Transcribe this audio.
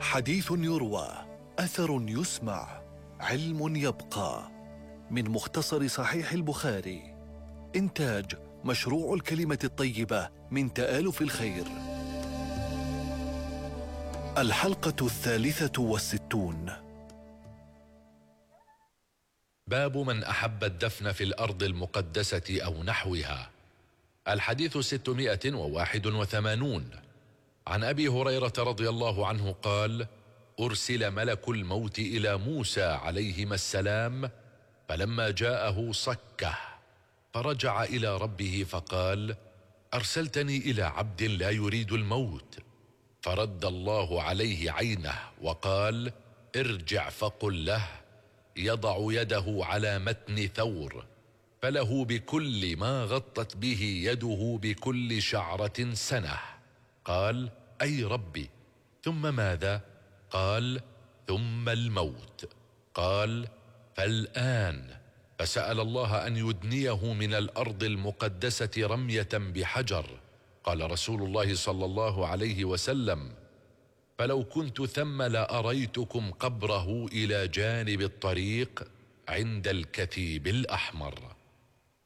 حديث يروى، أثر يسمع، علم يبقى. من مختصر صحيح البخاري. إنتاج مشروع الكلمة الطيبة من تآلف الخير. الحلقة 63. باب من أحب الدفن في الأرض المقدسة أو نحوها. الحديث 681. عن أبي هريرة رضي الله عنه قال: أرسل ملك الموت إلى موسى عليهما السلام، فلما جاءه صكه، فرجع إلى ربه فقال: أرسلتني إلى عبد لا يريد الموت. فرد الله عليه عينه وقال: ارجع فقل له يضع يده على متن ثور، فله بكل ما غطت به يده بكل شعرة سنة. قال: أي ربي، ثم ماذا؟ قال: ثم الموت. قال: فالآن. فسأل الله أن يدنيه من الأرض المقدسة رمية بحجر. قال رسول الله صلى الله عليه وسلم: فلو كنت ثم لأريتكم قبره إلى جانب الطريق عند الكثيب الأحمر.